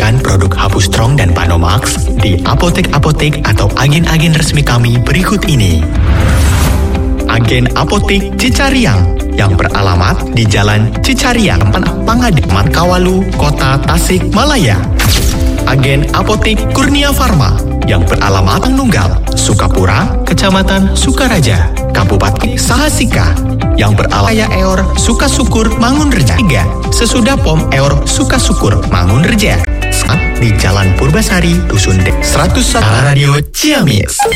Dapatkan produk Hapu Strong dan Panomax di apotek-apotek atau agen-agen resmi kami berikut ini. Agen Apotek Cicariang yang beralamat di Jalan Cicariang, Pangadiman Kawalu, Kota Tasikmalaya. Agen Apotek Kurnia Farma yang beralamat Nunggal, Sukapura, Kecamatan Sukaraja, Kabupaten Sahasika, yang beralamat Eor Sukasukur Mangunreja. 3. Sesudah Pom Eor Sukasukur Mangunreja di Jalan Purbasari, Dusun 101 Radio Ciamis.